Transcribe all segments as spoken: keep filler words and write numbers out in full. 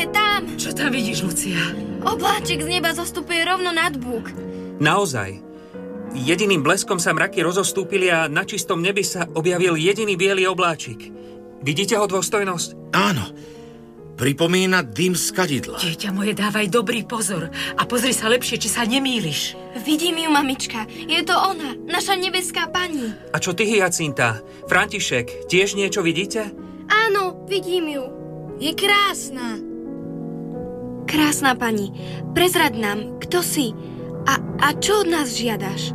Pozrite tam! Čo tam vidíš, Lucia? Obláčik z neba zostupuje rovno nad búk. Naozaj. Jediným bleskom sa mraky rozostúpili a na čistom nebi sa objavil jediný biely obláčik. Vidíte ho, dôstojnosť? Áno. Pripomína dym z kadidla. Dieťa moje, dávaj dobrý pozor a pozri sa lepšie, či sa nemýliš. Vidím ju, mamička. Je to ona, naša nebeská pani. A čo ty, Hyacinta? František, tiež niečo vidíte? Áno, vidím ju. Je krásna. Krásna pani, prezrad nám, kto si a, a čo od nás žiadaš?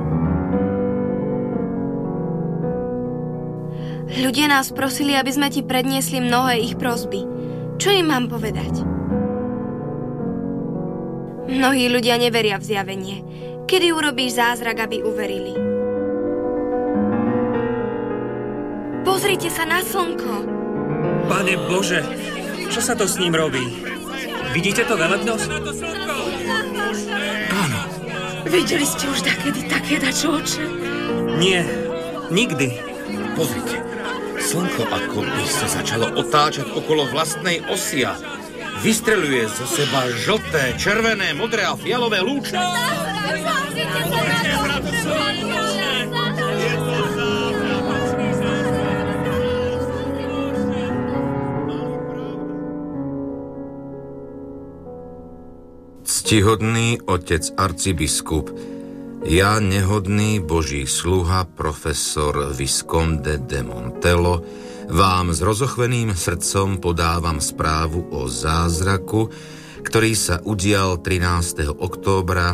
Ľudia nás prosili, aby sme ti predniesli mnohé ich prosby. Čo im mám povedať? Mnohí ľudia neveria v zjavenie. Kedy urobíš zázrak, aby uverili? Pozrite sa na slnko. Pane Bože, čo sa to s ním robí? Vidíte to, velebnosť? Áno. Videli ste už takedy také dačo, oče? Nie, nikdy. Pozrite. Slnko ako by sa začalo otáčať okolo vlastnej osy a vystreľuje zo seba žlté, červené, modré a fialové lúče. Ctihodný otec arcibiskup, ja, nehodný boží sluha, profesor Visconde de Montello, vám s rozochveným srdcom podávam správu o zázraku, ktorý sa udial trinásteho októbra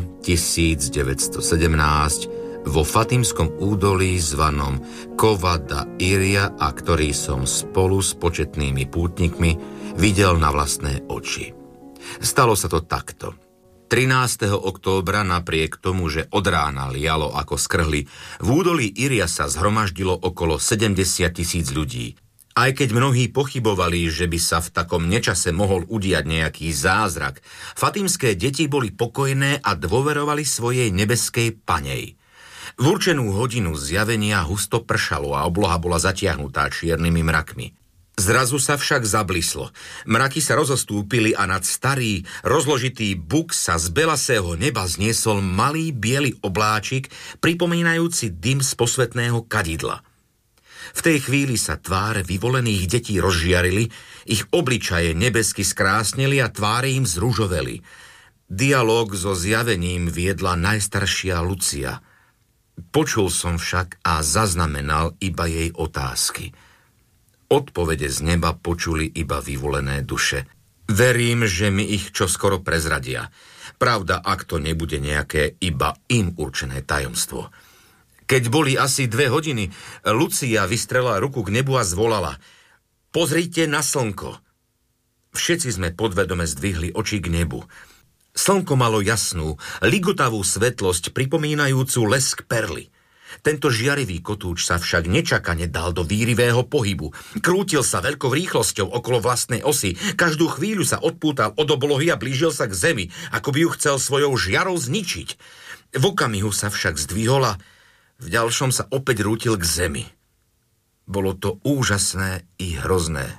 tisícdeväťstosedemnásť vo Fatimskom údolí zvanom Cova da Iria a ktorý som spolu s početnými pútnikmi videl na vlastné oči. Stalo sa to takto. trinásteho októbra napriek tomu, že od rána lialo ako skrhli, v údolí Iria sa zhromaždilo okolo sedemdesiat tisíc ľudí. Aj keď mnohí pochybovali, že by sa v takom nečase mohol udiať nejaký zázrak, fatimské deti boli pokojné a dôverovali svojej nebeskej panej. V určenú hodinu zjavenia husto pršalo a obloha bola zatiahnutá čiernymi mrakmi. Zrazu sa však zablislo. Mraky sa rozostúpili a nad starý, rozložitý buk sa z belasého neba zniesol malý biely obláčik, pripomínajúci dym z posvetného kadidla. V tej chvíli sa tváre vyvolených detí rozžiarili, ich obličaje nebesky skrásneli a tváre im zružoveli. Dialóg so zjavením viedla najstaršia Lucia. Počul som však a zaznamenal iba jej otázky. Odpovede z neba počuli iba vyvolené duše. Verím, že mi ich čoskoro prezradia. Pravda, ak to nebude nejaké iba im určené tajomstvo. Keď boli asi dve hodiny, Lucia vystrela ruku k nebu a zvolala: Pozrite na slnko. Všetci sme podvedome zdvihli oči k nebu. Slnko malo jasnú, ligotavú svetlosť pripomínajúcu lesk perly. Tento žiarivý kotúč sa však nečakane dal do výrivého pohybu. Krútil sa veľkou rýchlosťou okolo vlastnej osy. Každú chvíľu sa odpútal od oblohy a blížil sa k zemi, ako by ju chcel svojou žiarou zničiť. V okamihu sa však zdvihol a v ďalšom sa opäť rútil k zemi. Bolo to úžasné i hrozné.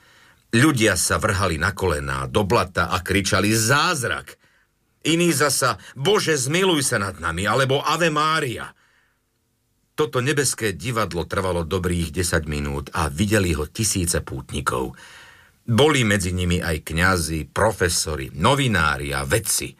Ľudia sa vrhali na kolená, do blata a kričali zázrak. Iní zasa: Bože, zmiluj sa nad nami, alebo Ave Mária. Toto nebeské divadlo trvalo dobrých desať minút a videli ho tisíce pútnikov. Boli medzi nimi aj kňazi, profesori, novinári a vedci.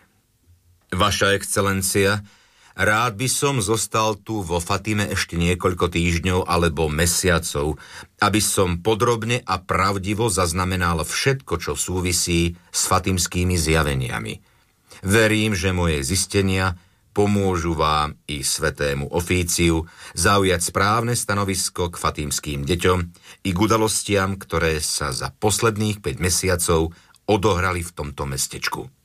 Vaša excelencia, rád by som zostal tu vo Fatime ešte niekoľko týždňov alebo mesiacov, aby som podrobne a pravdivo zaznamenal všetko, čo súvisí s fatimskými zjaveniami. Verím, že moje zistenia pomôžu vám i svätému ofíciu zaujať správne stanovisko k fatímským deťom i k udalostiam, ktoré sa za posledných päť mesiacov odohrali v tomto mestečku.